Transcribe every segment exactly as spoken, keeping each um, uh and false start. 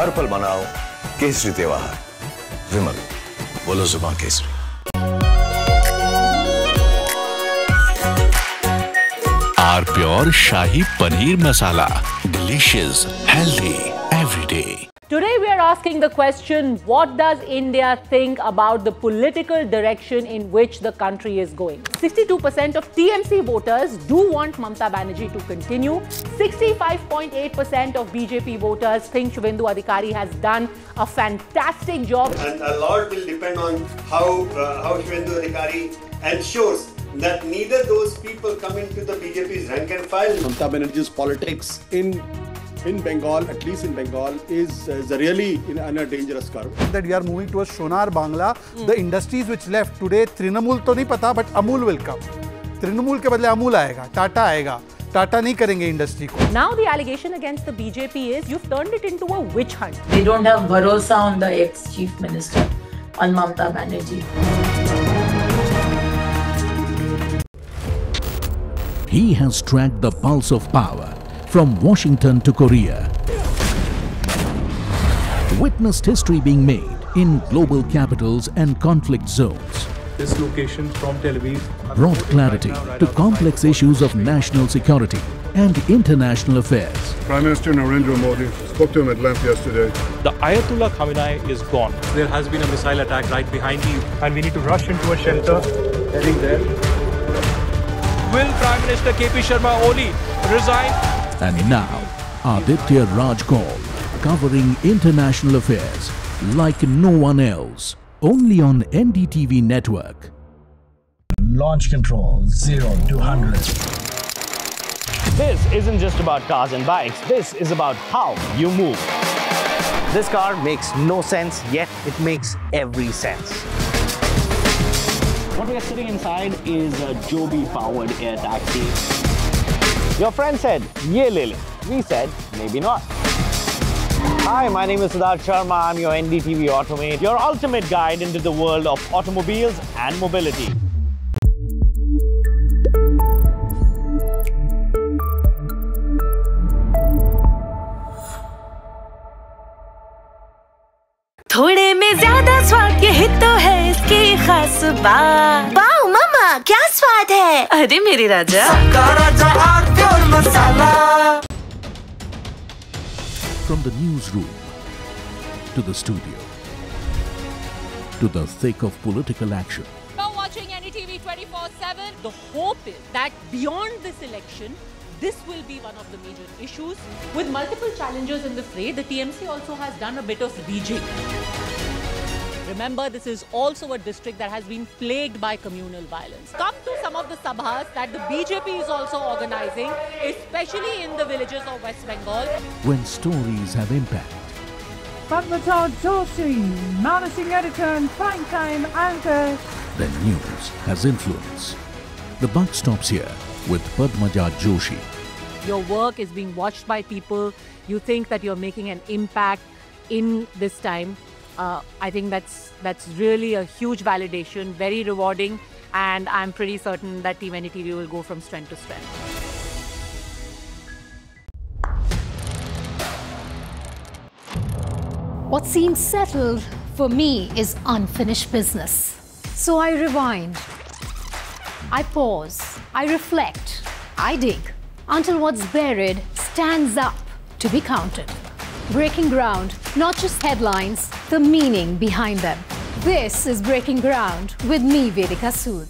हर पल मनाओ केसरी त्योहार। विमल, बोलो जुबान Kesari. Are pure shahi paneer masala, delicious, healthy every day. Today we are asking the question, what does India think about the political direction in which the country is going? sixty-two percent of T M C voters do want Mamata Banerjee to continue. sixty-five point eight percent of B J P voters think Shubhendu Adhikari has done a fantastic job. And a lot will depend on how, uh, how Shubhendu Adhikari ensures that neither those people come into the B J P's rank and file. Mamata Banerjee's politics in in Bengal, at least in Bengal, is, is really in, in a dangerous curve. That we are moving towards Sonar Bangla. Mm. The industries which left today, Trinamool to nahi pata, but Amul will come. Trinamool ke badle Amul aayega, Tata aayega. Tata nahi karenge industry ko. Now the allegation against the B J P is you've turned it into a witch hunt. They don't have bharosa on the ex-chief minister, on Mamata Banerjee. He has tracked the pulse of power from Washington to Korea. Witnessed history being made in global capitals and conflict zones. This location from Tel Aviv Brought clarity to complex issues of national security and international affairs. Prime Minister Narendra Modi spoke to him at length yesterday. The Ayatollah Khamenei is gone. There has been a missile attack right behind you, and we need to rush into a shelter heading there. Will Prime Minister K P Sharma Oli resign? And now, Aditya Raj Kaul, covering international affairs like no one else, only on N D T V network. Launch control, zero to one hundred. This isn't just about cars and bikes, this is about how you move. This car makes no sense, yet it makes every sense. What we are sitting inside is a Joby-powered air taxi. Your friend said, ye le le. We said, maybe not. Hi, my name is Siddharth Sharma. I'm your N D T V Automate, your ultimate guide into the world of automobiles and mobility. थोड़े में ज्यादा स्वाद यही तो है इसकी खास बात। वाओ मम्मा, क्या स्वाद है? अरे मेरे राजा, सबका राजा are pure masala. From the newsroom to the studio to the thick of political action. Now watching N D T V twenty-four seven, the hope is that beyond this election, this will be one of the major issues. With multiple challengers in the fray, the T M C also has done a bit of rejigging. Remember, this is also a district that has been plagued by communal violence. Come to some of the sabhas that the B J P is also organizing, especially in the villages of West Bengal. When stories have impact. Padmaja Joshi, managing editor and prime time anchor. Then news has influence. The buck stops here with Padmaja Joshi. Your work is being watched by people. You think that you're making an impact in this time. Uh, I think that's that's really a huge validation, very rewarding, and I'm pretty certain that Team N D T V will go from strength to strength. What seems settled for me is unfinished business. So I rewind, I pause, I reflect, I dig, until what's buried stands up to be counted. Breaking ground, not just headlines, the meaning behind them. This is Breaking Ground with me, Vedika Sood.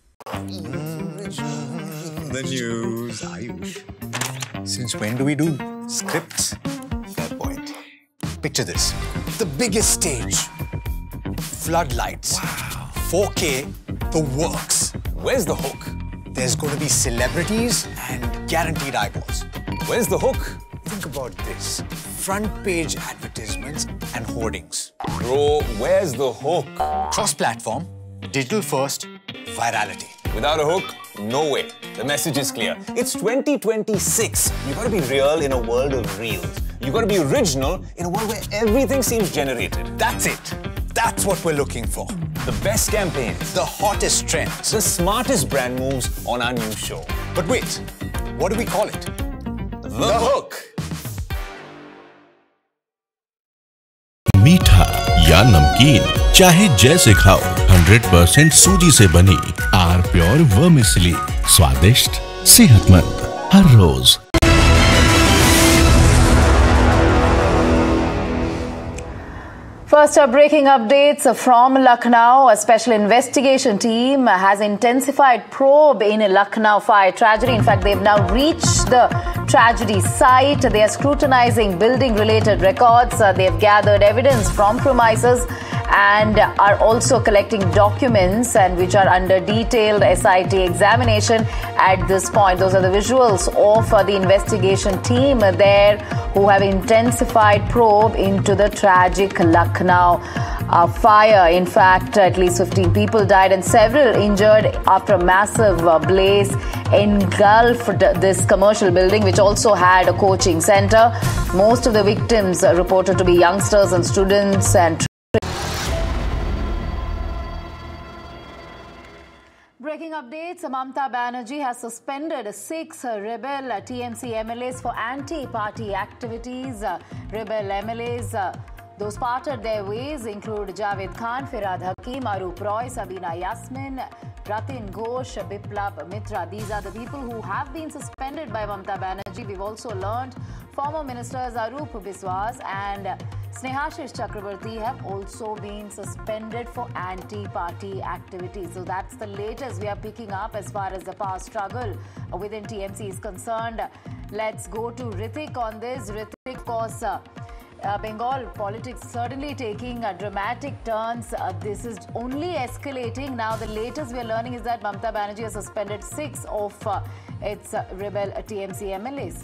The news, Ayush. Since when do we do scripts? Fair point. Picture this. The biggest stage. Floodlights. Wow. four K, the works. Where's the hook? There's going to be celebrities and guaranteed eyeballs. Where's the hook? Think about this. Front page advertisements and hoardings. Bro, where's the hook? Cross-platform, digital first, virality. Without a hook, no way. The message is clear. It's twenty twenty-six. You gotta be real in a world of reels. You gotta be original in a world where everything seems generated. That's it. That's what we're looking for. The best campaigns. The hottest trends. The smartest brand moves on our new show. But wait, what do we call it? The, the hook. मीठा या नमकीन, चाहे जैसे खाओ, hundred percent सूजी से बनी are pure vermicelli, स्वादिष्ट, सेहतमंद हर रोज। First up, breaking updates from Lucknow. A special investigation team has intensified probe in a Lucknow fire tragedy. In fact, they've now reached the tragedy site. They are scrutinizing building-related records. Uh, they've gathered evidence from premises and are also collecting documents and which are under detailed S I T examination at this point. Those are the visuals of uh, the investigation team there who have intensified probe into the tragic Lucknow uh, fire. In fact, at least fifteen people died and several injured after a massive uh, blaze engulfed this commercial building, which also had a coaching center. Most of the victims are reported to be youngsters and students. And breaking updates, Mamata Banerjee has suspended six rebel T M C M L As for anti-party activities. Rebel M L As, those parted their ways, include Javed Khan, Firhad Hakim, Arup Roy, Sabina Yasmin, Ratin Ghosh, Biplab Mitra. These are the people who have been suspended by Mamata Banerjee. We've also learned former ministers Arup Biswas and Snehashish Chakrabarti have also been suspended for anti-party activities. So that's the latest we are picking up as far as the power struggle within T M C is concerned. Let's go to Ritik on this. Ritik, of course, uh, uh, Bengal politics certainly taking uh, dramatic turns. Uh, this is only escalating. Now the latest we are learning is that Mamata Banerjee has suspended six of uh, its uh, rebel T M C M L As.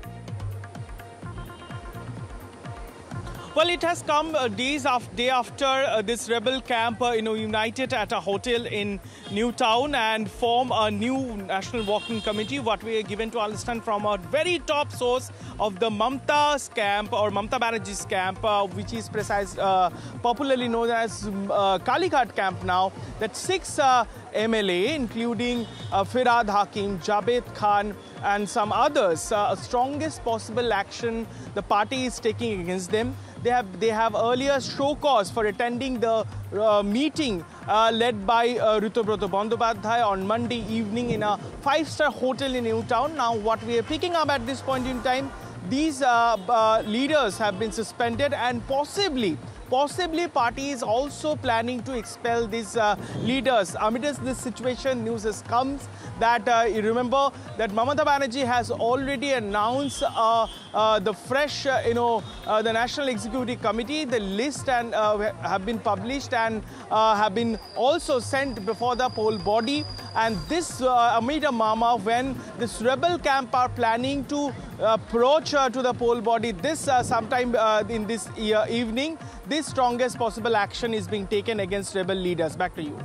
Well, it has come uh, days after day after uh, this rebel camp, uh, you know, united at a hotel in Newtown and form a new national working committee. What we are given to understand from a very top source of the Mamata's camp or Mamata Banerjee's camp, uh, which is precise, uh, popularly known as uh, Kalighat camp now, that six uh, M L A, including uh, Firhad Hakim, Javed Khan, and some others, uh, strongest possible action the party is taking against them. They have they have earlier show cause for attending the uh, meeting uh, led by uh, Ritubroto Bandyopadhyay on Monday evening in a five-star hotel in Newtown. Now, what we are picking up at this point in time, these uh, uh, leaders have been suspended and possibly Possibly, party is also planning to expel these uh, leaders. Amidst this situation, news has come that uh, you remember that Mamata Banerjee has already announced uh, uh, the fresh, uh, you know, uh, the National Executive Committee. The list and uh, have been published and uh, have been also sent before the poll body. And this uh, amid a mama when this rebel camp are planning to approach uh, to the poll body this uh, sometime uh, in this uh, evening, this strongest possible action is being taken against rebel leaders. Back to you.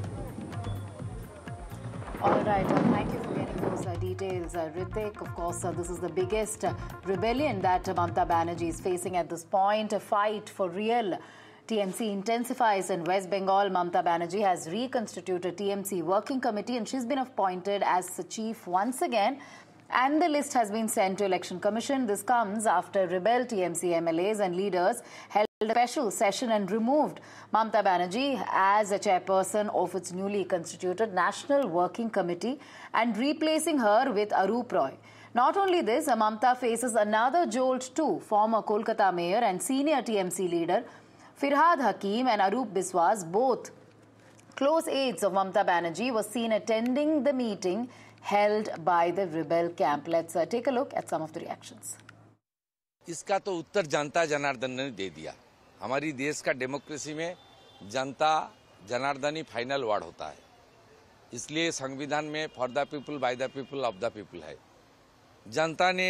All right, uh, thank you for getting those uh, details, uh, Ritik. Of course, uh, this is the biggest uh, rebellion that uh, Mamata Banerjee is facing at this point. A fight for real T M C intensifies in West Bengal. Mamata Banerjee has reconstituted T M C working committee and she's been appointed as the chief once again. And the list has been sent to Election Commission. This comes after rebel T M C M L As and leaders held a special session and removed Mamata Banerjee as a chairperson of its newly constituted National Working Committee and replacing her with Arup Roy. Not only this, Mamata faces another jolt too. Former Kolkata mayor and senior T M C leader Firhad Hakim and Arup Biswas, both close aides of Mamata Banerjee, were seen attending the meeting held by the rebel camp. Let's uh, take a look at some of the reactions. इसका तो उत्तर जनता जनार्दन ने दे दिया। हमारी देश का democracy में जनता जनार्दन ही final word होता है, इसलिए संविधान में for the people by the people of the people है। जनता ने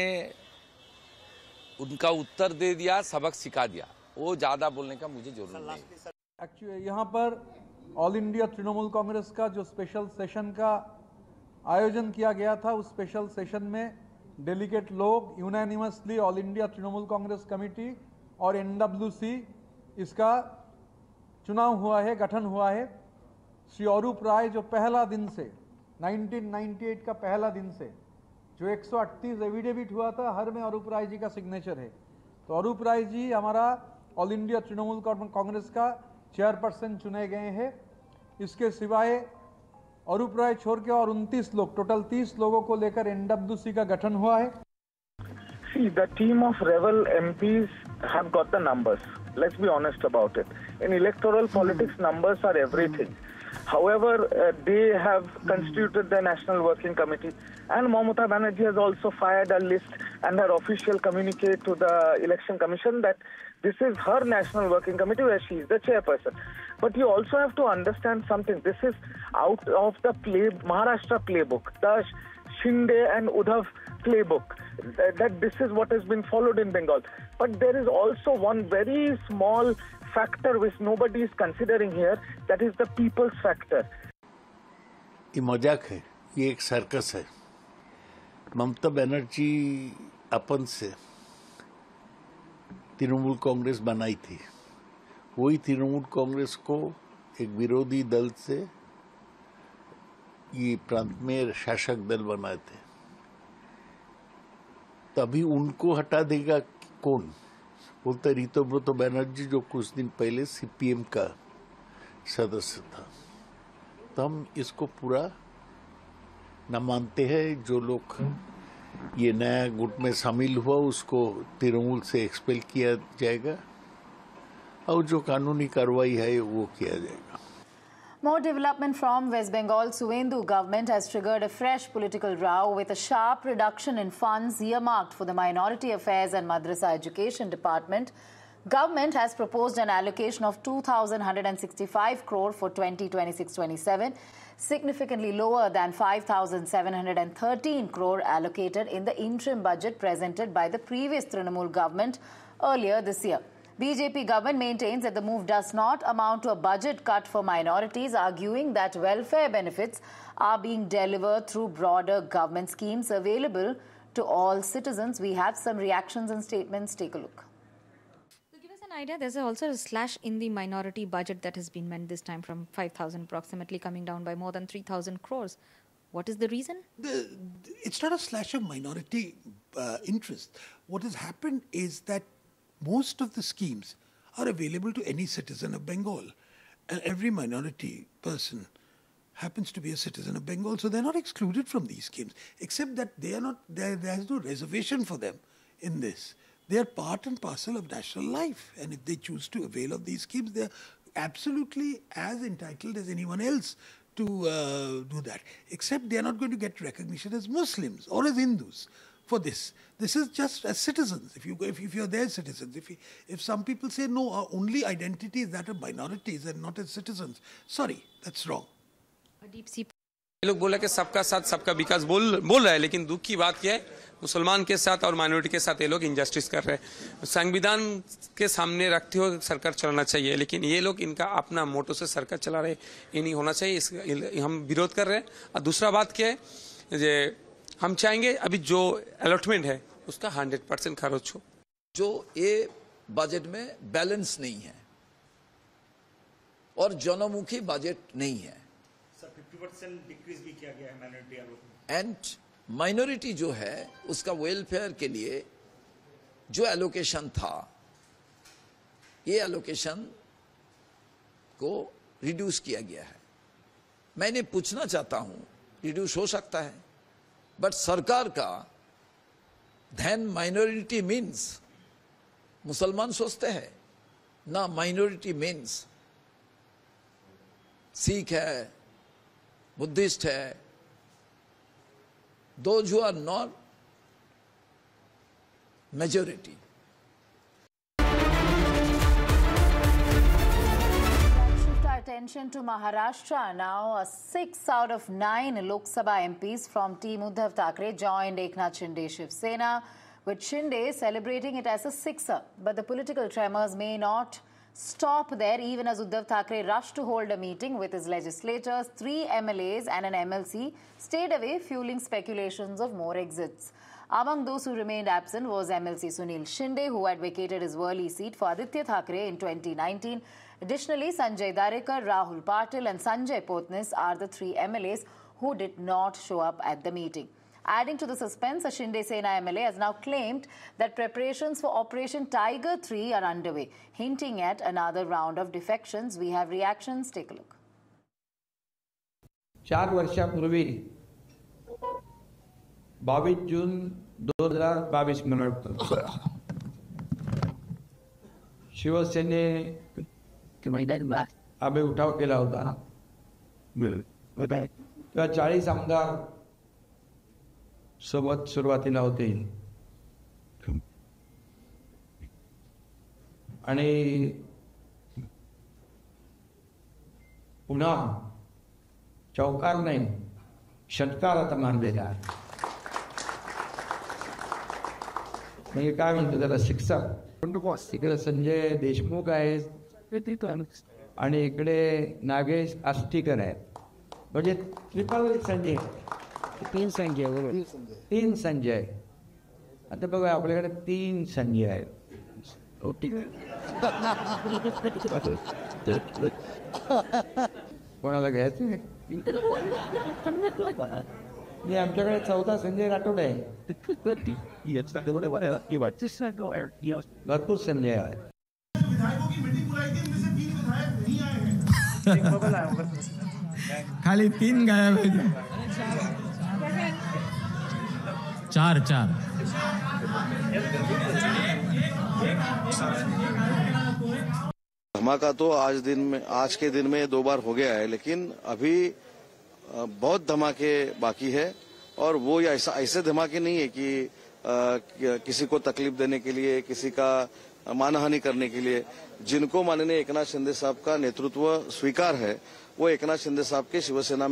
उनका उत्तर दे दिया, सबक सिखा दिया, वो ज़्यादा बोलने का मुझे जरूरत नहीं। एक्चुअली यहाँ पर ऑल इंडिया तृणमूल कांग्रेस का जो स्पेशल सेशन का आयोजन किया गया था, उस स्पेशल सेशन में डेलीगेट लोग unanimously all India Trinamool Congress committee और एनडब्ल्यूसी इसका चुनाव हुआ है, गठन हुआ है। श्री अरूप राय जो पहला दिन से उन्नीस सौ अट्ठानवे का पहला दिन से जो एक सौ अड़तीस एविडेविट हुआ था, हर में अरूप राय जी का सिग्नेचर है। तो अरूप राय जी हमारा ऑल इंडिया तृणमूल कांग्रेस का चेयरपर्सन चुने गए हैं। इसके सिवाय अरूप राय छोड़ के और उनतीस लोग, टोटल तीस लोगों को लेकर एनडब्ल्यूसी का गठन हुआ है। See, the team of rebel M Ps have got the numbers. Let's be honest about it. In electoral politics, numbers are everything. However, uh, they have constituted the National Working Committee, and Mamata Banerjee has also fired a list and her official communique to the Election Commission that this is her National Working Committee where she is the chairperson. But you also have to understand something. This is out of the play, Maharashtra playbook, the Shinde and Uddhav playbook, that, that this is what has been followed in Bengal. But there is also one very small factor which nobody is considering here, that is the people's factor. ये मजाक है, ये एक circus है। ममता बनर्जी अपन से तृणमूल कांग्रेस बनाई थी, वही तृणमूल कांग्रेस को एक विरोधी दल से ये प्रांत में शासक दल बनाए थे। तभी उनको हटा देगा कौन? बोलता ऋतुव्रत बनर्जी जो कुछ दिन पहले सीपीएम का सदस्य था। तो हम इसको पूरा न मानते हैं। जो लोग ये नया गुट में शामिल हुआ उसको तृणमूल से एक्सपेल किया जाएगा और जो कानूनी कार्रवाई है वो किया जाएगा। More development from West Bengal. Suvendu government has triggered a fresh political row with a sharp reduction in funds earmarked for the Minority Affairs and Madrasa Education Department. Government has proposed an allocation of two thousand one hundred sixty-five crore for twenty twenty-six twenty-seven, significantly lower than five thousand seven hundred thirteen crore allocated in the interim budget presented by the previous Trinamool government earlier this year. B J P government maintains that the move does not amount to a budget cut for minorities, arguing that welfare benefits are being delivered through broader government schemes available to all citizens. We have some reactions and statements. Take a look. To give us an idea, there's also a slash in the minority budget that has been meant this time from five thousand approximately, coming down by more than three thousand crores. What is the reason? The, it's not a slash of minority uh, interest. What has happened is that most of the schemes are available to any citizen of Bengal. And every minority person happens to be a citizen of Bengal, so they're not excluded from these schemes, except that they are not, there is no reservation for them in this. They are part and parcel of national life. And if they choose to avail of these schemes, they are absolutely as entitled as anyone else to uh, do that, except they are not going to get recognition as Muslims or as Hindus. For this, this is just as citizens. If you if, if you're their citizens, if you, if some people say no, our only identity is that of minorities and not as citizens, sorry, that's wrong. A deep sea. ये लोग बोला कि सबका साथ सबका विकास बोल बोल रहा है, लेकिन दुख की बात क्या है, मुसलमान के साथ और माइनॉरिटी के साथ ये लोग इंजस्टिस कर रहे हैं। संविधान के सामने रखते हुए सरकार चलाना चाहिए, लेकिन ये लोग इनका अपना मोटो से सरकार चला रहे, ये नहीं होना चाहिए। इस हम विरोध कर रहे हैं। और दूसरा बात क्या है, जे हम चाहेंगे अभी जो अलॉटमेंट है उसका हंड्रेड परसेंट खर्च हो। जो ये बजट में बैलेंस नहीं है और जनमुखी बजट नहीं है। फिफ्टी परसेंट डिक्रीज भी किया गया है माइनॉरिटी अलॉटमेंट। एंड माइनॉरिटी जो है उसका वेलफेयर के लिए जो एलोकेशन था, ये एलोकेशन को रिड्यूस किया गया है। मैंने पूछना चाहता हूं, रिड्यूस हो सकता है, बट सरकार का ध्यान माइनॉरिटी मीन्स मुसलमान सोचते हैं ना, माइनॉरिटी मीन्स सिख है, बुद्धिस्ट है, those who are not majority. Attention to Maharashtra now. Six out of nine Lok Sabha M Ps from Team Uddhav Thackeray joined Eknath Shinde Shiv Sena, with Shinde celebrating it as a sixer. But the political tremors may not stop there, even as Uddhav Thackeray rushed to hold a meeting with his legislators. Three M L As and an M L C stayed away, fueling speculations of more exits. Among those who remained absent was M L C Sunil Shinde, who had vacated his Worli seat for Aditya Thackeray in twenty nineteen. Additionally, Sanjay Darekar, Rahul Patil and Sanjay Potnis are the three M L As who did not show up at the meeting. Adding to the suspense, a Shinde Sena M L A has now claimed that preparations for Operation Tiger three are underway, hinting at another round of defections. We have reactions. Take a look. चार वर्षापूर्वी बावीस जून दोन हजार बावीस मध्ये शिवसेने आम्ही उठाव केला होता. तेव्हा चाळीस आमदार सोबत सुरुवातीला होते आणि पुन्हा चौकार नाही षटकार आता मानलेला आहे. म्हणजे काय म्हणतो त्याला शिक्षक इकडे संजय देशमुख आहेत आणि इकडे नागेश आष्टीकर आहेत. म्हणजे ट्रिपल संजय तीन संजय बरोबर तीन संजय. आता बघा आपल्याकडे तीन संजय आहेत. कोणाला घ्यायचं मी आमच्याकडे चौथा संजय राठोड आहे. भरपूर संजय आहे. खाली तीन गायब आहेत. चार चार धमाका तो आज दिन में आज के दिन में दो बार हो गया है, लेकिन अभी बहुत धमाके बाकी है. और वो ऐसा ऐसे धमाके नहीं है कि आ, किसी को तकलीफ देने के लिए, किसी का मानहानि करने के लिए. जिनको माननीय एकनाथ शिंदे साहब का नेतृत्व स्वीकार है, वो एकनाथ शिंदे साहब के शिवसेना